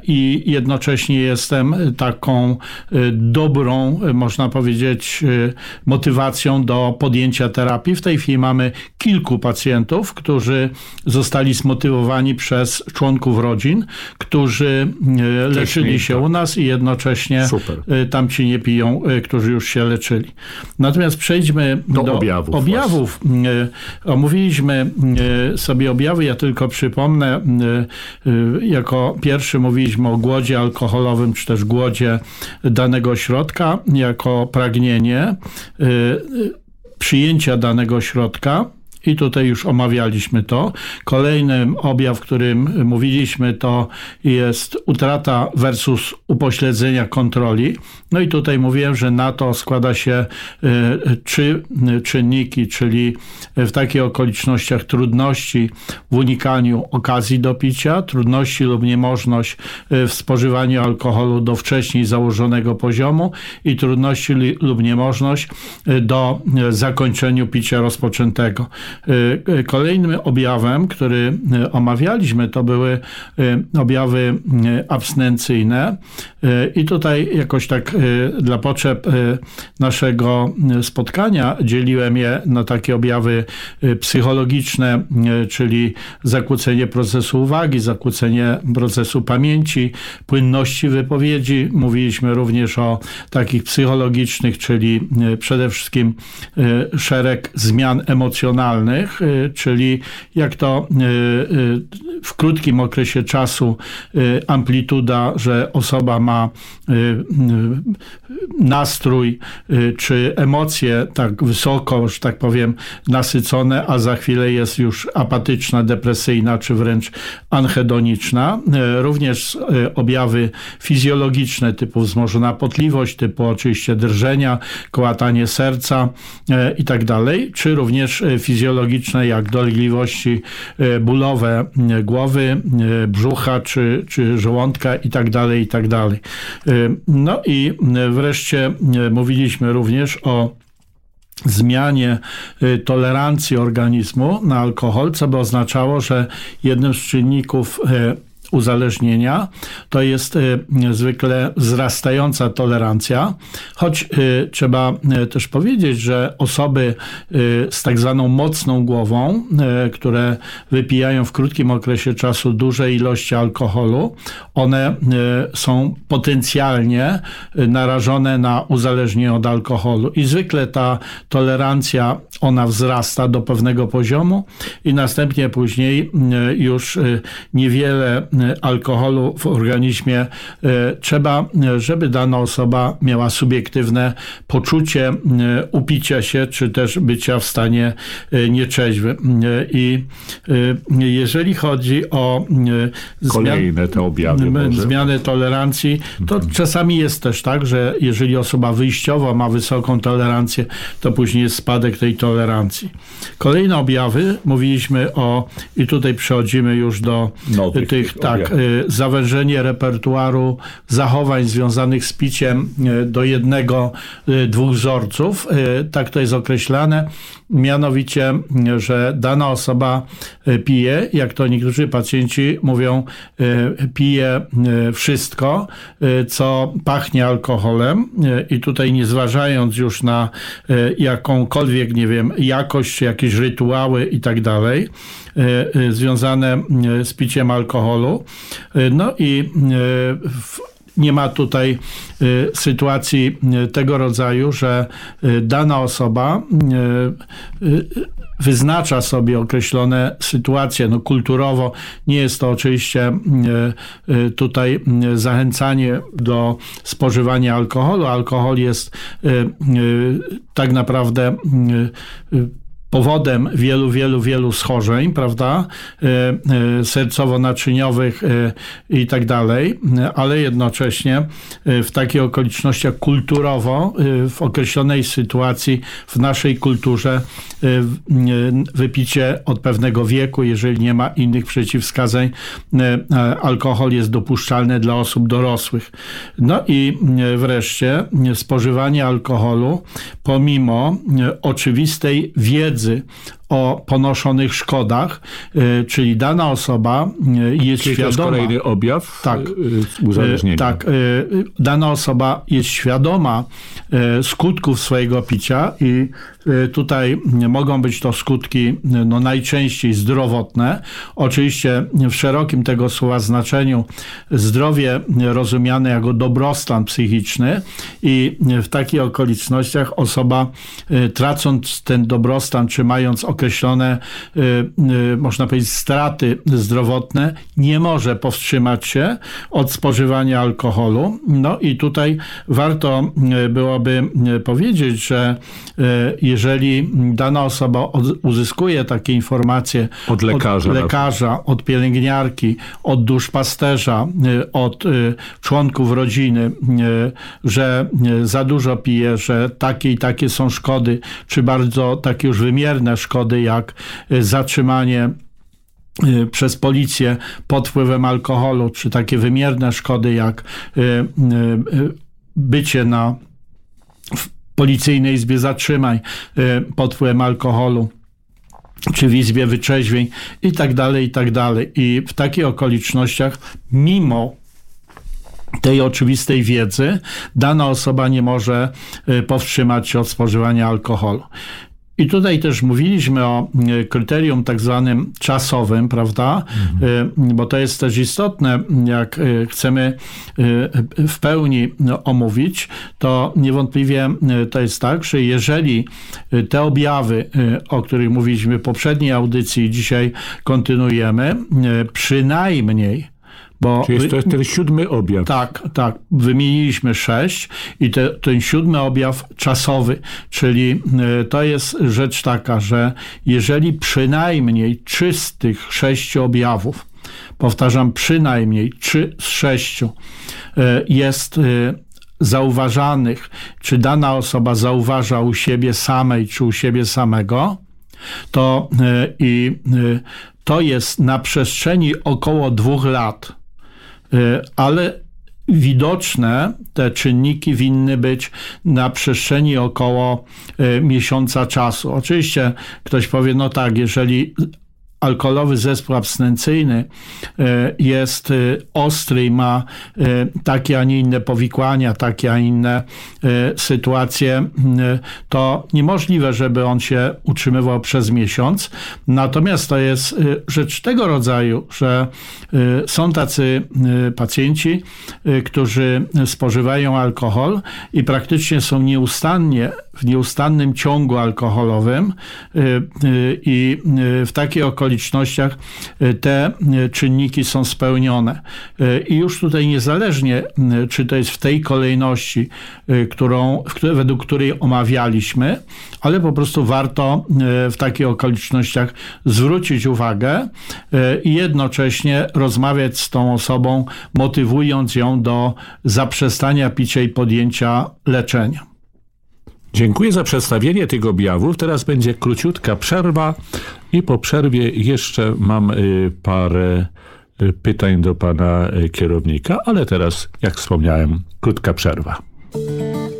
i jednocześnie jestem taką dobrą, można powiedzieć, motywacją do podjęcia terapii. W tej chwili mamy kilku pacjentów, którzy zostali zmotywowani przez członków rodzin, którzy leczyli się u nas i jednocześnie tamci nie piją, którzy już się leczyli. Natomiast przejdźmy do objawów. Omówiliśmy sobie objawy. Ja tylko przypomnę, jako pierwszy mówiliśmy o głodzie alkoholowym, czy też głodzie danego środka, jako pragnienie przyjęcia danego środka. I tutaj już omawialiśmy to. Kolejny objaw, którym mówiliśmy, to jest utrata versus upośledzenia kontroli. No i tutaj mówiłem, że na to składa się 3 czynniki, czyli w takich okolicznościach trudności w unikaniu okazji do picia, trudności lub niemożność w spożywaniu alkoholu do wcześniej założonego poziomu i trudności lub niemożność do zakończenia picia rozpoczętego. Kolejnym objawem, który omawialiśmy, to były objawy abstynencyjne i tutaj jakoś tak dla potrzeb naszego spotkania dzieliłem je na takie objawy psychologiczne, czyli zakłócenie procesu uwagi, zakłócenie procesu pamięci, płynności wypowiedzi. Mówiliśmy również o takich psychologicznych, czyli przede wszystkim szereg zmian emocjonalnych, czyli jak to w krótkim okresie czasu amplituda, że osoba ma nastrój czy emocje tak wysoko, że tak powiem, nasycone, a za chwilę jest już apatyczna, depresyjna czy wręcz anhedoniczna. Również objawy fizjologiczne typu wzmożona potliwość, typu oczywiście drżenia, kołatanie serca i tak dalej, czy również fizjologiczne jak dolegliwości bólowe głowy, brzucha czy żołądka i tak dalej, i tak dalej. No i wreszcie mówiliśmy również o zmianie tolerancji organizmu na alkohol, co by oznaczało, że jednym z czynników uzależnienia to jest zwykle wzrastająca tolerancja, choć trzeba też powiedzieć, że osoby z tak zwaną mocną głową, które wypijają w krótkim okresie czasu duże ilości alkoholu, one są potencjalnie narażone na uzależnienie od alkoholu i zwykle ta tolerancja, ona wzrasta do pewnego poziomu i następnie później już niewiele alkoholu w organizmie trzeba, żeby dana osoba miała subiektywne poczucie upicia się, czy też bycia w stanie nieczeźwym. I jeżeli chodzi o kolejne te objawy, zmianę tolerancji, to czasami jest też tak, że jeżeli osoba wyjściowo ma wysoką tolerancję, to później jest spadek tej tolerancji. Kolejne objawy, mówiliśmy o, i tutaj przechodzimy już do tych zawężenie repertuaru zachowań związanych z piciem do 1-2 wzorców. Tak to jest określane. Mianowicie, że dana osoba pije, jak to niektórzy pacjenci mówią, pije wszystko, co pachnie alkoholem i tutaj nie zważając już na jakąkolwiek, nie wiem, jakość, czy jakieś rytuały i tak dalej, związane z piciem alkoholu. No i nie ma tutaj sytuacji tego rodzaju, że dana osoba wyznacza sobie określone sytuacje. No, kulturowo nie jest to oczywiście tutaj zachęcanie do spożywania alkoholu. Alkohol jest tak naprawdę powodem wielu schorzeń, prawda, sercowo-naczyniowych i tak dalej, ale jednocześnie w takich okolicznościach kulturowo, w określonej sytuacji w naszej kulturze wypicie od pewnego wieku, jeżeli nie ma innych przeciwwskazań, alkohol jest dopuszczalny dla osób dorosłych. No i wreszcie spożywanie alkoholu pomimo oczywistej wiedzy o ponoszonych szkodach, czyli dana osoba jest czyli świadoma. To jest kolejny objaw tak, uzależnienia. Tak, dana osoba jest świadoma skutków swojego picia i tutaj mogą być to skutki najczęściej zdrowotne. Oczywiście w szerokim tego słowa znaczeniu zdrowie rozumiane jako dobrostan psychiczny i w takich okolicznościach osoba tracąc ten dobrostan, czy mając określone, można powiedzieć, straty zdrowotne, nie może powstrzymać się od spożywania alkoholu. No i tutaj warto byłoby powiedzieć, że jeżeli dana osoba uzyskuje takie informacje od lekarza, od pielęgniarki, od duszpasterza, od członków rodziny, że za dużo pije, że takie i takie są szkody, czy bardzo takie już wymierne szkody, jak zatrzymanie przez policję pod wpływem alkoholu, czy takie wymierne szkody, jak bycie w policyjnej izbie zatrzymań pod wpływem alkoholu, czy w izbie wyczeźwień i tak dalej, i tak dalej. I w takich okolicznościach, mimo tej oczywistej wiedzy, dana osoba nie może powstrzymać się od spożywania alkoholu. I tutaj też mówiliśmy o kryterium tak zwanym czasowym, prawda? Bo to jest też istotne, jak chcemy w pełni omówić, to niewątpliwie to jest tak, że jeżeli te objawy, o których mówiliśmy w poprzedniej audycji i dzisiaj kontynuujemy, przynajmniej czyli to jest ten 7. objaw. Tak. Wymieniliśmy 6 i ten 7. objaw czasowy, czyli to jest rzecz taka, że jeżeli przynajmniej 3 z tych 6 objawów, powtarzam, przynajmniej 3 z 6 jest zauważanych, czy dana osoba zauważa u siebie samej, czy u siebie samego, to jest na przestrzeni około 2 lat. Ale widoczne te czynniki winny być na przestrzeni około miesiąca czasu. Oczywiście ktoś powie, no tak, jeżeli alkoholowy zespół abstynencyjny jest ostry i ma takie, a nie inne powikłania, takie, a inne sytuacje, to niemożliwe, żeby on się utrzymywał przez miesiąc. Natomiast to jest rzecz tego rodzaju, że są tacy pacjenci, którzy spożywają alkohol i praktycznie są w nieustannym ciągu alkoholowym i w takiej okolicznościach te czynniki są spełnione. I już tutaj niezależnie, czy to jest w tej kolejności, według której omawialiśmy, ale po prostu warto w takich okolicznościach zwrócić uwagę i jednocześnie rozmawiać z tą osobą, motywując ją do zaprzestania picia i podjęcia leczenia. Dziękuję za przedstawienie tych objawów. Teraz będzie króciutka przerwa i po przerwie jeszcze mam parę pytań do pana kierownika, ale teraz, jak wspomniałem, krótka przerwa.